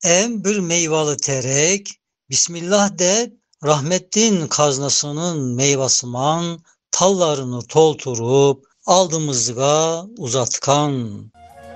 Em bir meyvalı terek, Bismillah de rahmettin kaznasının meyvasıman tallarını tolturup aldımızga uzatkan.